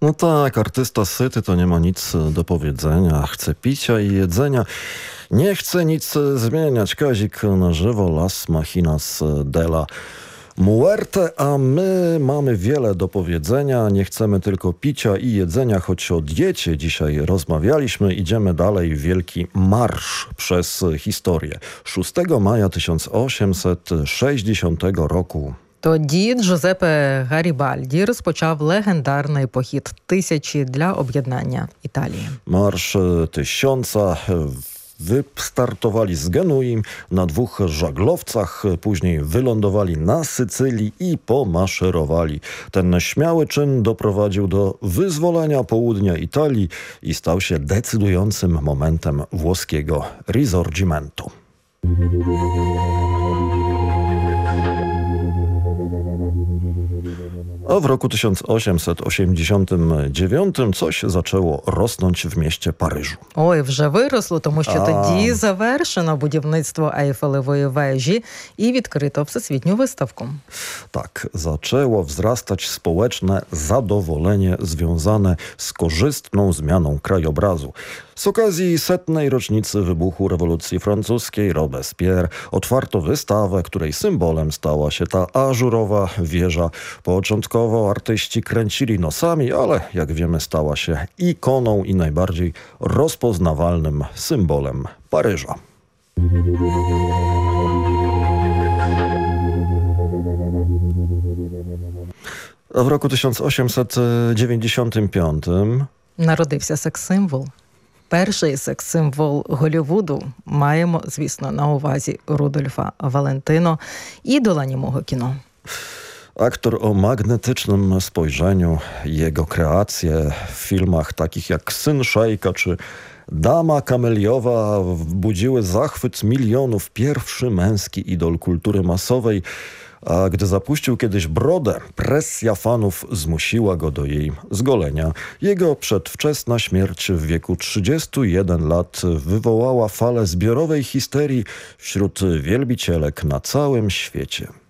No tak, artysta syty to nie ma nic do powiedzenia. Chce picia i jedzenia. Nie chce nic zmieniać. Kazik na żywo, Las Machinas della Muerte, a my mamy wiele do powiedzenia. Nie chcemy tylko picia i jedzenia, choć o diecie dzisiaj rozmawialiśmy. Idziemy dalej. Wielki marsz przez historię. 6 maja 1860 roku. Тоді Джузеппе Гарібальді розпочав легендарний похід тисячі для об'єднання Італії. Marsz Tysiąca wystartowali z Genui na 2 żaglowcach, później wylądowali na Sycylii i pomaszerowali. Ten śmiały czyn doprowadził do wyzwolenia południa Italii i stał się decydującym momentem włoskiego Risorgimentu. A w roku 1889 coś zaczęło rosnąć w mieście Paryżu. Ой, вже виросло, тому що тоді завершено будівництво Ейфелевої вежі і відкрито всесвітню виставку. Tak, zaczęło wzrastać społeczne zadowolenie związane z korzystną zmianą krajobrazu. Z okazji 100. rocznicy wybuchu rewolucji francuskiej Robespierre otwarto wystawę, której symbolem stała się ta ażurowa wieża. Początkowo artyści kręcili nosami, ale jak wiemy stała się ikoną i najbardziej rozpoznawalnym symbolem Paryża. A w roku 1895 Народився секс-символ. Перший секс-символ Голлівуду. Маємо, звісно, на увазі Рудольфа Валентино, ідола німого кіно. Aktor o magnetycznym spojrzeniu, jego kreacje w filmach takich jak Syn Szejka czy Dama Kameliowa budziły zachwyt milionów. Pierwszy męski idol kultury masowej, a gdy zapuścił kiedyś brodę, presja fanów zmusiła go do jej zgolenia. Jego przedwczesna śmierć w wieku 31 lat wywołała falę zbiorowej histerii wśród wielbicielek na całym świecie.